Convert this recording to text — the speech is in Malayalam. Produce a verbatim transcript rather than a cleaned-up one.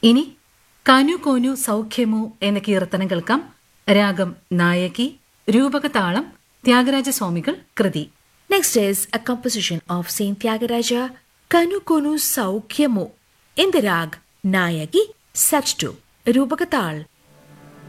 ഇനി കാനു കോനു സൗഖ്യമോ എന്ന കീർത്തനം കേൾക്കാം. രാഗം നായകി, രൂപകതാളം ത്യാഗരാജസ്വാമികൾ കൃതി. Next is a composition of Saint Tyagaraja, Kanu Konu Saukyamo, in the rag Nayaki Sachtu, Rupakatal